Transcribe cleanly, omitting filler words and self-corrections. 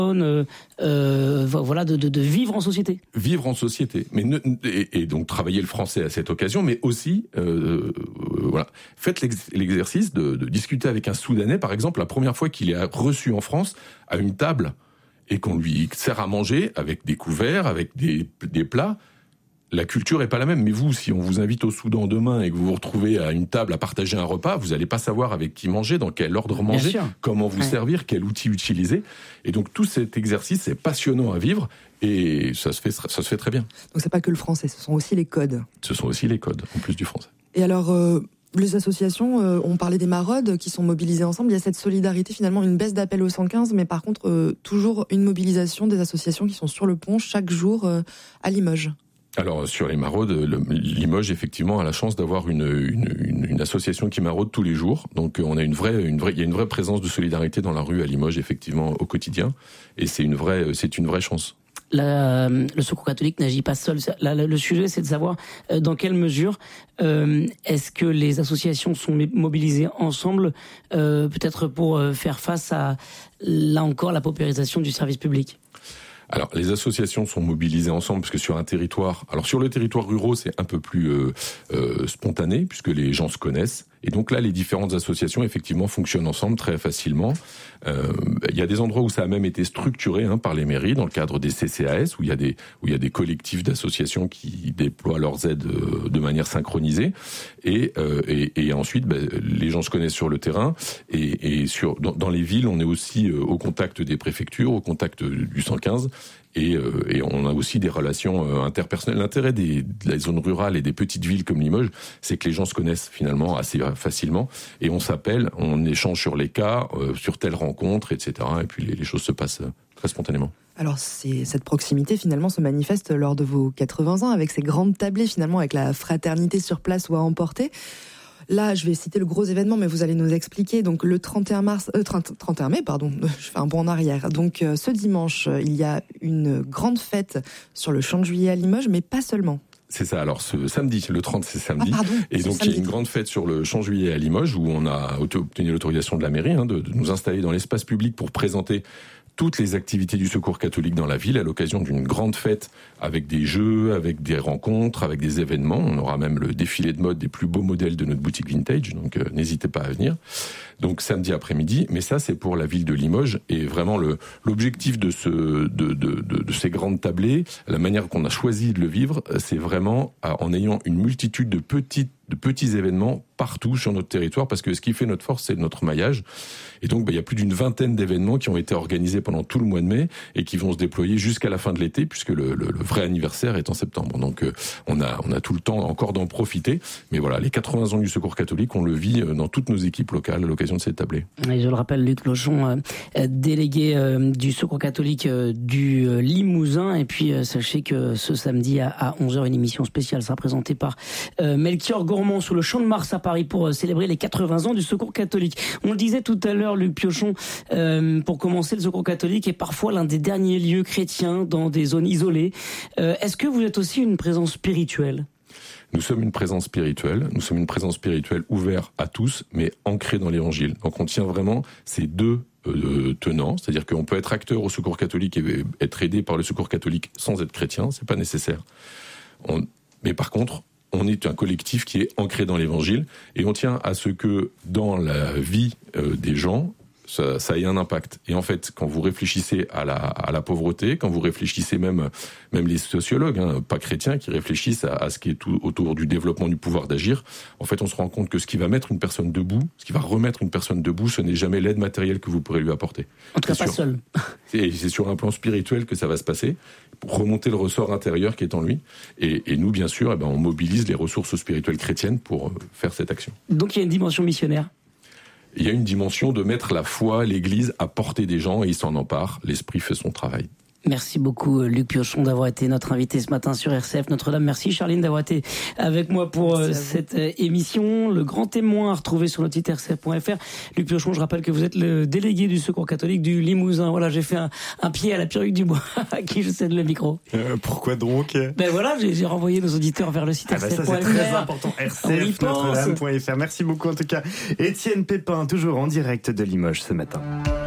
voilà, de vivre en société. Vivre en société, mais et donc travailler le français à cette occasion, mais aussi voilà, faites l'exercice de discuter avec un Soudanais, par exemple, la première fois qu'il est reçu en France à une table et qu'on lui sert à manger avec des couverts, avec des plats. La culture est pas la même, mais vous, si on vous invite au Soudan demain et que vous vous retrouvez à une table à partager un repas, vous allez pas savoir avec qui manger, dans quel ordre manger, comment vous servir, quel outil utiliser. Et donc tout cet exercice est passionnant à vivre et ça se fait très bien. Donc c'est pas que le français, ce sont aussi les codes. Ce sont aussi les codes, en plus du français. Et alors, les associations, on parlait des maraudes qui sont mobilisées ensemble. Il y a cette solidarité, finalement, une baisse d'appel au 115, mais par contre, toujours une mobilisation des associations qui sont sur le pont chaque jour à Limoges. Alors sur les maraudes, Limoges effectivement a la chance d'avoir une association qui maraude tous les jours. Donc on a il y a une vraie présence de solidarité dans la rue à Limoges effectivement au quotidien, et c'est une vraie chance. Le Secours catholique n'agit pas seul. Le sujet, c'est de savoir dans quelle mesure est-ce que les associations sont mobilisées ensemble, peut-être pour faire face à, là encore, la paupérisation du service public. Alors, les associations sont mobilisées ensemble parce que sur un territoire, alors sur le territoire rural, c'est un peu plus spontané puisque les gens se connaissent. Et donc là, les différentes associations, effectivement, fonctionnent ensemble très facilement. Il y a des endroits où ça a même été structuré par les mairies, dans le cadre des CCAS, où il y a des collectifs d'associations qui déploient leurs aides de manière synchronisée. Et ensuite, les gens se connaissent sur le terrain. Et dans les villes, on est aussi au contact des préfectures, au contact du 115. Et on a aussi des relations interpersonnelles. L'intérêt de la zone rurale et des petites villes comme Limoges, c'est que les gens se connaissent finalement assez facilement. Et on s'appelle, on échange sur les cas, sur telle rencontre, etc. Et puis les choses se passent très spontanément. Alors cette proximité finalement se manifeste lors de vos 80 ans avec ces grandes tablées finalement avec la fraternité sur place ou à emporter. Là, je vais citer le gros événement, mais vous allez nous expliquer. Donc, le 31 mai, je fais un bond en arrière. Donc, ce dimanche, il y a une grande fête sur le Champ de Juillet à Limoges, mais pas seulement. C'est ça. Alors, ce samedi, le 30, c'est samedi. Ah, pardon, et donc, il y a une grande fête sur le Champ de Juillet à Limoges où on a obtenu l'autorisation de la mairie de nous installer dans l'espace public pour présenter toutes les activités du Secours catholique dans la ville à l'occasion d'une grande fête avec des jeux, avec des rencontres, avec des événements. On aura même le défilé de mode des plus beaux modèles de notre boutique vintage, donc n'hésitez pas à venir. Donc samedi après-midi, mais ça c'est pour la ville de Limoges et vraiment l'objectif de ces grandes tablées, la manière qu'on a choisi de le vivre, c'est vraiment en ayant une multitude de petits événements partout sur notre territoire, parce que ce qui fait notre force, c'est notre maillage. Et donc, il y a plus d'une vingtaine d'événements qui ont été organisés pendant tout le mois de mai et qui vont se déployer jusqu'à la fin de l'été, puisque le vrai anniversaire est en septembre. Donc, on a tout le temps encore d'en profiter. Mais voilà, les 80 ans du Secours catholique, on le vit dans toutes nos équipes locales à l'occasion de cette tablée. Et je le rappelle, Luc Lochon, délégué du Secours catholique du Limousin. Et puis, sachez que ce samedi à 11h, une émission spéciale sera présentée par Melchior Gourmand sous le Champ de Mars à Paris pour célébrer les 80 ans du Secours catholique. On le disait tout à l'heure, Luc Piochon, pour commencer, le Secours catholique est parfois l'un des derniers lieux chrétiens dans des zones isolées. Est-ce que vous êtes aussi une présence spirituelle ? Nous sommes une présence spirituelle ouverte à tous, mais ancrée dans l'Évangile. Donc on tient vraiment ces deux tenants, c'est-à-dire qu'on peut être acteur au Secours catholique et être aidé par le Secours catholique sans être chrétien, c'est pas nécessaire. Mais par contre, on est un collectif qui est ancré dans l'Évangile et on tient à ce que dans la vie des gens, ça ait un impact. Et en fait, quand vous réfléchissez à la pauvreté, quand vous réfléchissez même les sociologues, pas chrétiens, qui réfléchissent à ce qui est tout autour du développement du pouvoir d'agir, en fait, on se rend compte que ce qui va mettre une personne debout, ce qui va remettre une personne debout, ce n'est jamais l'aide matérielle que vous pourrez lui apporter. En tout cas, pas seul. C'est sur un plan spirituel que ça va se passer, pour remonter le ressort intérieur qui est en lui. Et nous, bien sûr, on mobilise les ressources spirituelles chrétiennes pour faire cette action. Donc il y a une dimension missionnaire. Il y a une dimension de mettre la foi, l'Église à portée des gens et il s'en empare. L'Esprit fait son travail. Merci beaucoup Luc Piochon d'avoir été notre invité ce matin sur RCF Notre-Dame. Merci Charline d'avoir été avec moi pour cette émission. Le grand témoin à retrouver sur notre site rcf.fr. Luc Piochon, je rappelle que vous êtes le délégué du Secours catholique du Limousin. Voilà, j'ai fait un pied à la Pierruque du Bois à qui je cède le micro. Pourquoi donc ? Voilà, j'ai renvoyé nos auditeurs vers le site rcf.fr. Ça c'est très important. RCF Notre-Dame.fr. Merci beaucoup en tout cas. Étienne Pépin, toujours en direct de Limoges ce matin.